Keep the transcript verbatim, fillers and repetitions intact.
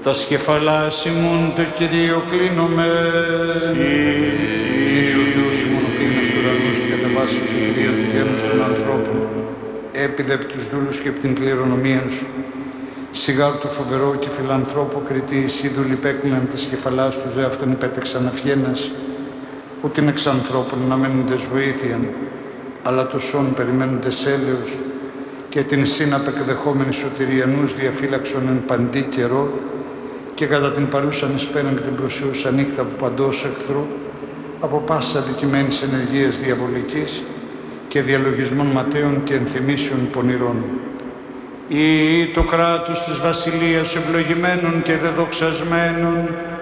τα σκεφαλάς ημών το Κυρίο κλείνομαι. Κύριο Θεός ημών ο κλείνας ουρανός και κατεβάσεις ο Κυρίο του γένους των ανθρώπων, έπειδε επί τους δούλους και επί την κληρονομία σου. Σιγάρ του φοβερό και φιλανθρώπο κριτή, εσύ δουλυπέκναν τα σκεφαλάς τους δε αυτόν υπέτεξαν αυχένας, ούτιν εξ ανθρώπων να μένοντες βοήθειαν, αλλά το σών περιμένοντες έλεος, και την σύν απεκδεχόμενη σωτηριανούς διαφύλαξον εν παντή καιρό, και κατά την παρούσαν εσπέραν και την προσιούσα νύχτα από παντός εχθρού, από πάσα αδικημένης ενεργείας διαβολικής και διαλογισμών ματέων και ενθυμίσεων πονηρών. Ή το κράτος της βασιλείας ευλογημένων και δεδοξασμένων,